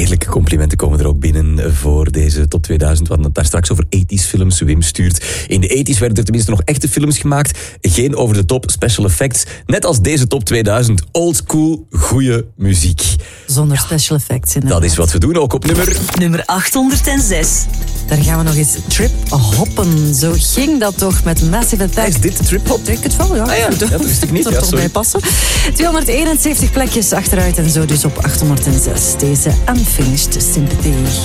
Eerlijke complimenten komen er ook binnen voor deze top 2000. We hadden het daar straks over 80s films. Wim stuurt. In de 80s werden er tenminste nog echte films gemaakt. Geen over de top special effects. Net als deze top 2000. Old school, goede muziek. Zonder special effects inderdaad. Dat is wat we doen, ook op nummer 806. Daar gaan we nog eens trip-hoppen. Zo ging dat toch met Massive Attack. Is dit trip-hop? Denk het wel, ja. Ah ja, dat wist ik niet. Dat Ja, toch sorry. bij passen. 271 plekjes achteruit en zo dus op 806. Deze Unfinished Sympathy.